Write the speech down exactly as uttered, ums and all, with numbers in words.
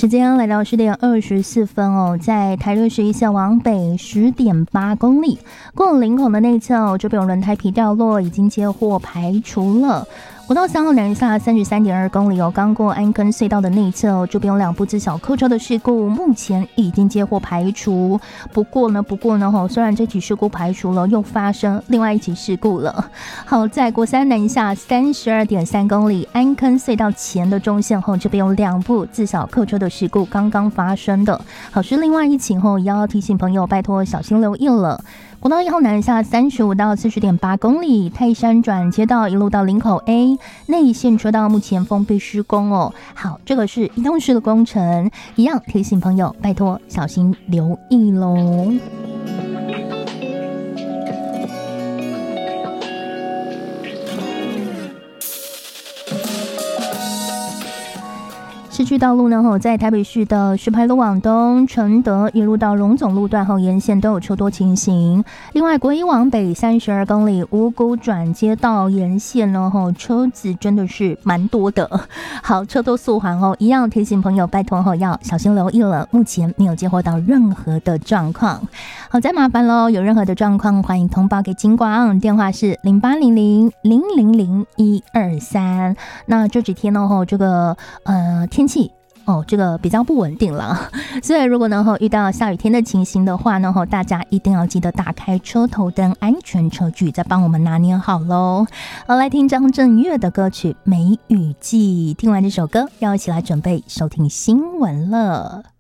时间来到十点二十四分哦，在台六十一线往北十点八公里，过林口的内侧，这边有轮胎皮掉落，已经接获排除了。国道三号南下三十三点二公里哦，刚过安坑隧道的内侧哦，这边有两部自小客车的事故，目前已经接获排除。不过呢，不过呢，吼，虽然这起事故排除了，又发生另外一起事故了。好，在国三南下三十二点三公里，安坑隧道前的中线后，这边有两部自小客车的事故刚刚发生的。好，是另外一起后，也要提醒朋友拜托小心留意了。国道一号南下三十五到四十点八公里，泰山转接道一路到林口 A 内线车道目前封闭施工哦。好，这个是移动式的工程，一样提醒朋友拜托小心留意喽。市区道路呢，在台北市的石牌路往东、承德一路到荣总路段后沿线都有车多情形。另外，国一往北三十二公里五股转接道沿线呢，车子真的是蛮多的。好，车多速缓哦，一样提醒朋友拜托后要小心留意了。目前没有接获到任何的状况。好，再麻烦喽，有任何的状况欢迎通报给警广，电话是零八零零零零零一二三。那这几天呢，这个呃天气哦，这个比较不稳定了，所以如果呢遇到下雨天的情形的话呢，大家一定要记得打开车头灯，安全车距再帮我们拿捏好喽。好，来听张震岳的歌曲《梅雨季》，听完这首歌，要一起来准备收听新闻了。